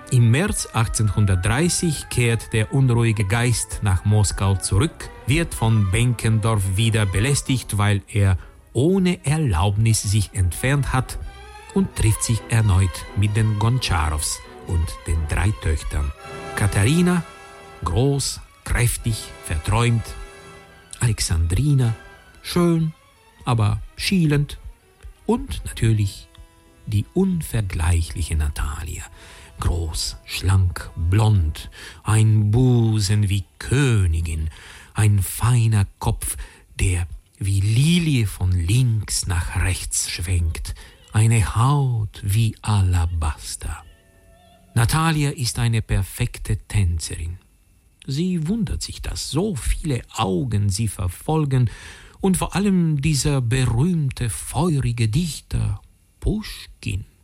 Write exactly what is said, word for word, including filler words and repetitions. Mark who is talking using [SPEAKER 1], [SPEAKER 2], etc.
[SPEAKER 1] Im März achtzehnhundertdreißig kehrt der unruhige Geist nach Moskau zurück, wird von Benkendorf wieder belästigt, weil er ohne Erlaubnis sich entfernt hat und trifft sich erneut mit den Gontscharows und den drei Töchtern. Katharina, groß, kräftig, verträumt. Alexandrina, schön, aber schielend. Und natürlich die unvergleichliche Natalia. Groß, schlank, blond, ein Busen wie Königin, ein feiner Kopf, der wie Lilie von links nach rechts schwenkt, eine Haut wie Alabaster. Natalia ist eine perfekte Tänzerin. Sie wundert sich, dass so viele Augen sie verfolgen und vor allem dieser berühmte, feurige Dichter Puschkin.